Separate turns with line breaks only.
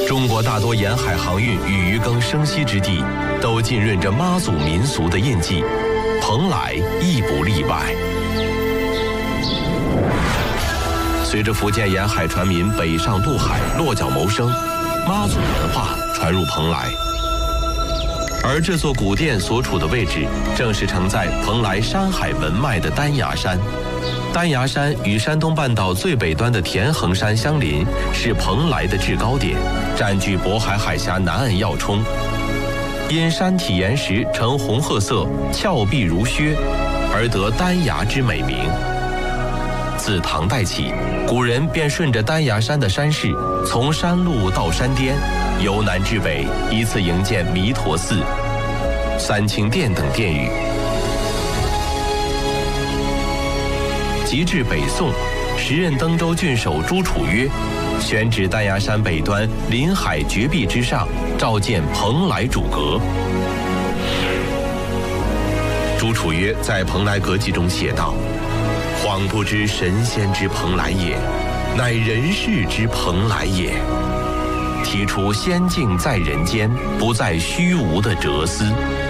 中国大多沿海航运与渔耕生息之地，都浸润着妈祖民俗的印记，蓬莱亦不例外。随着福建沿海船民北上渡海落脚谋生，妈祖文化传入蓬莱。而这座古殿所处的位置，正是承载蓬莱山海文脉的丹崖山。丹崖山与山东半岛最北端的田横山相邻，是蓬莱的制高点，占据渤海海峡南岸要冲。因山体岩石呈红褐色，峭壁如削，而得丹崖之美名。自唐代起，古人便顺着丹崖山的山势，从山路到山巅，由南至北，依次营建弥陀寺、三清殿等殿宇。及至北宋，时任登州郡守朱楚约选址丹崖山北端临海绝壁之上，召建蓬莱主阁。朱楚约在《蓬莱阁记》中写道：“恍不知神仙之蓬莱也，乃人世之蓬莱也。”提出仙境在人间，不在虚无的哲思。